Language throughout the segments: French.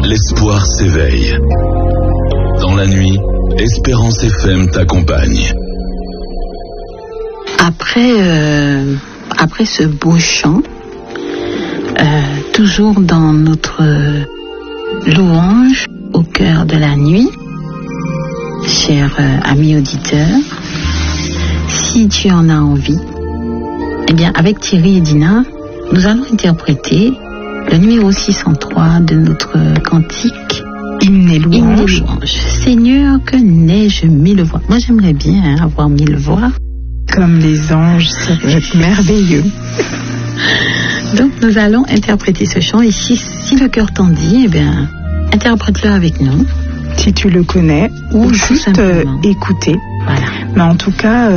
l'espoir s'éveille. Dans la nuit, Espérance FM t'accompagne. Après ce beau chant, toujours dans notre louange au cœur de la nuit, chers amis auditeurs, si tu en as envie, eh bien avec Thierry et Dina, nous allons interpréter le numéro 603 de notre cantique Hymne et louange. Seigneur, que n'ai-je mille voix. Moi j'aimerais bien avoir 1000 voix. Comme les anges, ça va être merveilleux. Donc nous allons interpréter ce chant et si le cœur t'en dit, eh bien, interprète-le avec nous. Si tu le connais ou juste écouter. Voilà. Mais en tout cas,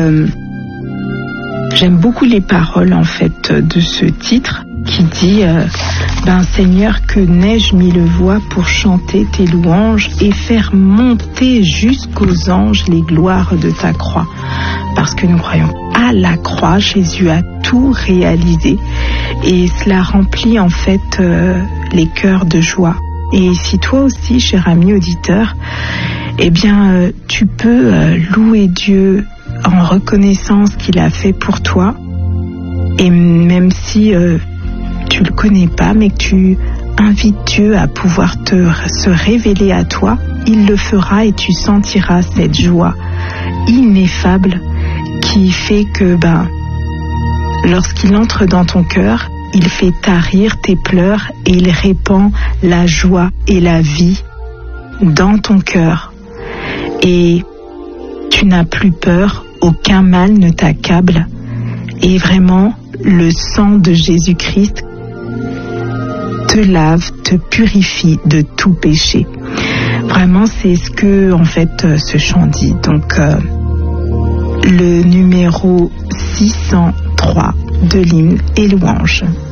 j'aime beaucoup les paroles en fait de ce titre qui dit Seigneur, que n'ai-je mille voix pour chanter tes louanges et faire monter jusqu'aux anges les gloires de ta croix. Parce que nous croyons à la croix, Jésus a tout réalisé et cela remplit en fait les cœurs de joie. Et si toi aussi, cher ami auditeur, eh bien tu peux louer Dieu en reconnaissant ce qu'il a fait pour toi, et même si tu le connais pas, mais que tu invites Dieu à pouvoir se révéler à toi, il le fera et tu sentiras cette joie ineffable qui fait que lorsqu'il entre dans ton cœur, il fait tarir tes pleurs et il répand la joie et la vie dans ton cœur. Et tu n'as plus peur, aucun mal ne t'accable. Et vraiment, le sang de Jésus-Christ te lave, te purifie de tout péché. Vraiment, c'est ce que, en fait, ce chant dit. Donc, le numéro 603 de l'hymne et louange.